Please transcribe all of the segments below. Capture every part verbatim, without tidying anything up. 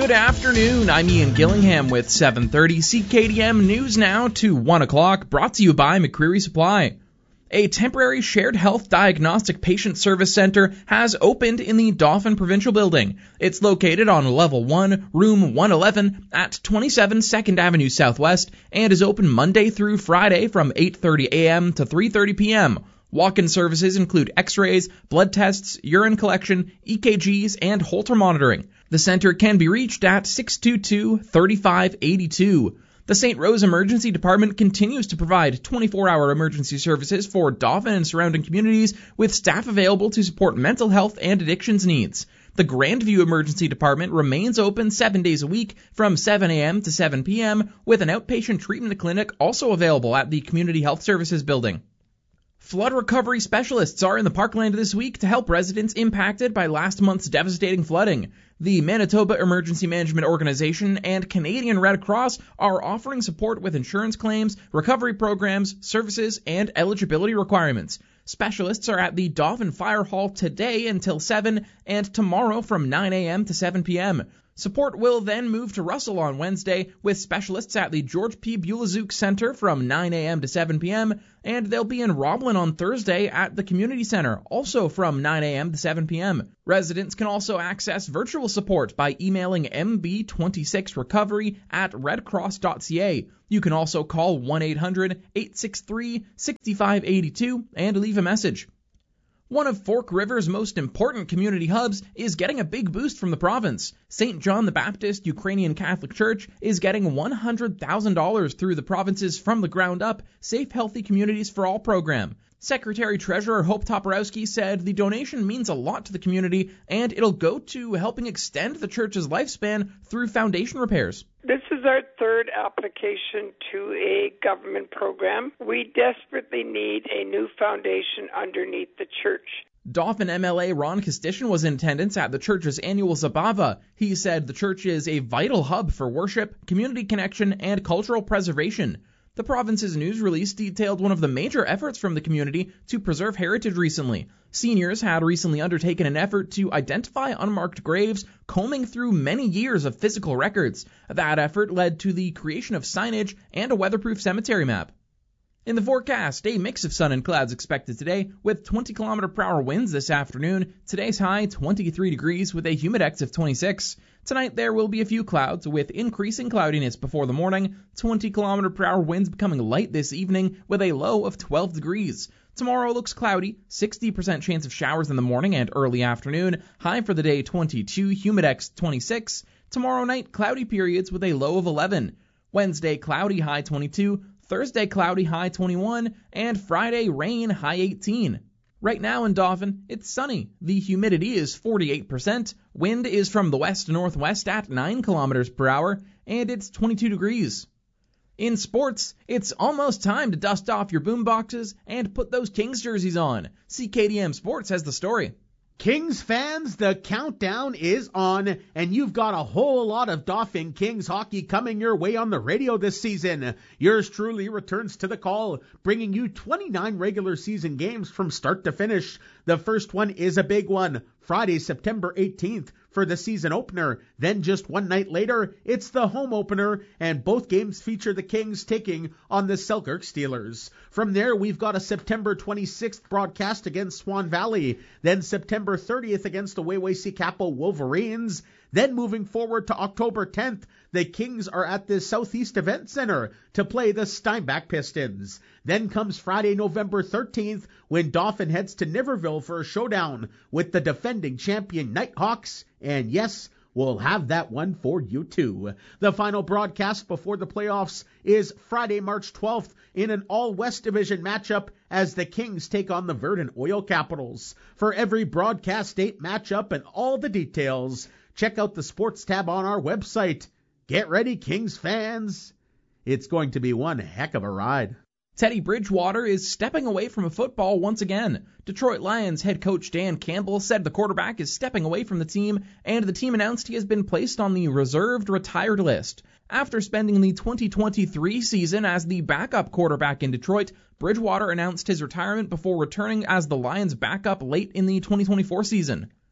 Good afternoon, I'm Ian Gillingham with seven thirty C K D M News Now to one o'clock, brought to you by McCreary Supply. A temporary shared health diagnostic patient service center has opened in the Dauphin Provincial Building. It's located on level one, room one eleven at twenty-seven second Avenue Southwest and is open Monday through Friday from eight thirty a.m. to three thirty p.m. Walk-in services include x-rays, blood tests, urine collection, E K Gs, and Holter monitoring. The center can be reached at six two two, three five eight two. The Saint Rose Emergency Department continues to provide twenty-four hour emergency services for Dauphin and surrounding communities with staff available to support mental health and addictions needs. The Grandview Emergency Department remains open seven days a week from seven a.m. to seven p.m. with an outpatient treatment clinic also available at the Community Health Services building. Flood recovery specialists are in the Parkland this week to help residents impacted by last month's devastating flooding. The Manitoba Emergency Management Organization and Canadian Red Cross are offering support with insurance claims, recovery programs, services, and eligibility requirements. Specialists are at the Dauphin Fire Hall today until seven and tomorrow from nine a.m. to seven p.m. Support will then move to Russell on Wednesday with specialists at the George P. Bulazuk Center from nine a.m. to seven p.m. and they'll be in Roblin on Thursday at the Community Center, also from nine a.m. to seven p.m. Residents can also access virtual support by emailing m b twenty-six recovery at red cross dot c a. You can also call one eight hundred, eight six three, six five eight two and leave a message. One of Fork River's most important community hubs is getting a big boost from the province. Saint John the Baptist Ukrainian Catholic Church is getting one hundred thousand dollars through the province's From the Ground Up Safe Healthy Communities for All program. Secretary-Treasurer Hope Toporowski said the donation means a lot to the community and it'll go to helping extend the church's lifespan through foundation repairs. This is our third application to a government program. We desperately need a new foundation underneath the church. Dauphin M L A Ron Kostitian was in attendance at the church's annual Zabava. He said the church is a vital hub for worship, community connection, and cultural preservation. The province's news release detailed one of the major efforts from the community to preserve heritage recently. Seniors had recently undertaken an effort to identify unmarked graves, combing through many years of physical records. That effort led to the creation of signage and a weatherproof cemetery map. In the forecast, a mix of sun and clouds expected today with twenty kilometer per hour winds this afternoon. Today's high twenty-three degrees with a humidex of twenty-six. Tonight there will be a few clouds with increasing cloudiness before the morning. twenty kilometer per hour winds becoming light this evening with a low of twelve degrees. Tomorrow looks cloudy, sixty percent chance of showers in the morning and early afternoon. High for the day twenty-two, humidex twenty-six. Tomorrow night cloudy periods with a low of eleven. Wednesday cloudy, high twenty-two. Thursday cloudy, high twenty-one, and Friday rain, high eighteen. Right now in Dauphin, it's sunny. The humidity is forty-eight percent. Wind is from the west-northwest at nine kilometers per hour, and it's twenty-two degrees. In sports, it's almost time to dust off your boomboxes and put those Kings jerseys on. C K D M Sports has the story. Kings fans, the countdown is on, and you've got a whole lot of Dauphin Kings hockey coming your way on the radio this season. Yours truly returns to the call, bringing you twenty-nine regular season games from start to finish. The first one is a big one, Friday, September eighteenth. For the season opener. Then just one night later, it's the home opener, and both games feature the Kings taking on the Selkirk Steelers. From there, we've got a September twenty-sixth broadcast against Swan Valley, then September thirtieth against the Wawasee Capo Wolverines. Then moving forward to October tenth, the Kings are at the Southeast Event Center to play the Steinbach Pistons. Then comes Friday, November thirteenth, when Dauphin heads to Niverville for a showdown with the defending champion Nighthawks. And yes, we'll have that one for you too. The final broadcast before the playoffs is Friday, March twelfth in an all-West Division matchup as the Kings take on the Verdant Oil Capitals. For every broadcast date, matchup, and all the details, check out the sports tab on our website. Get ready, Kings fans. It's going to be one heck of a ride. Teddy Bridgewater is stepping away from football once again. Detroit Lions head coach Dan Campbell said the quarterback is stepping away from the team, and the team announced he has been placed on the reserved retired list. After spending the twenty twenty-three season as the backup quarterback in Detroit, Bridgewater announced his retirement before returning as the Lions' backup late in the twenty twenty-four season.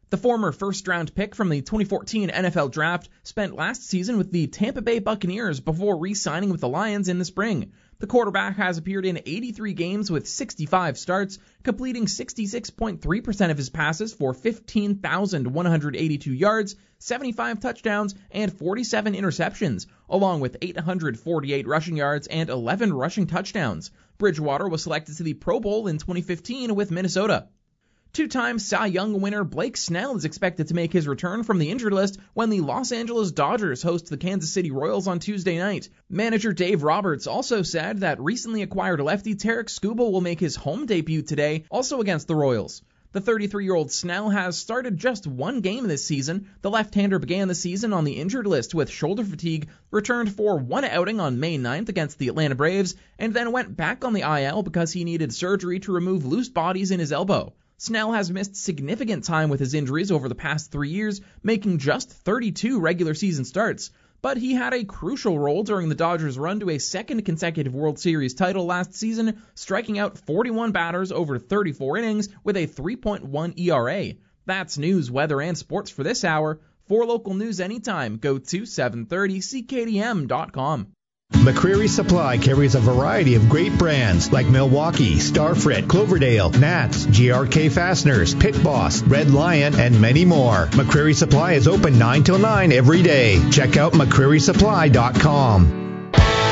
The former first-round pick from the twenty fourteen N F L Draft spent last season with the Tampa Bay Buccaneers before re-signing with the Lions in the spring. The quarterback has appeared in eighty-three games with sixty-five starts, completing sixty-six point three percent of his passes for fifteen thousand one hundred eighty-two yards, seventy-five touchdowns, and forty-seven interceptions, along with eight hundred forty-eight rushing yards and eleven rushing touchdowns. Bridgewater was selected to the Pro Bowl in twenty fifteen with Minnesota. Two-time Cy Young winner Blake Snell is expected to make his return from the injured list when the Los Angeles Dodgers host the Kansas City Royals on Tuesday night. Manager Dave Roberts also said that recently acquired lefty Tarek Skubal will make his home debut today, also against the Royals. The thirty-three-year-old Snell has started just one game this season. The left-hander began the season on the injured list with shoulder fatigue, returned for one outing on May ninth against the Atlanta Braves, and then went back on the I L because he needed surgery to remove loose bodies in his elbow. Snell has missed significant time with his injuries over the past three years, making just thirty-two regular season starts. But he had a crucial role during the Dodgers' run to a second consecutive World Series title last season, striking out forty-one batters over thirty-four innings with a three point one E R A. That's news, weather, and sports for this hour. For local news anytime, go to seven thirty C K D M dot com. McCreary Supply carries a variety of great brands like Milwaukee, Starfrit, Cloverdale, Nats, G R K Fasteners, Pit Boss, Red Lion, and many more. McCreary Supply is open nine till nine every day. Check out McCreary Supply dot com.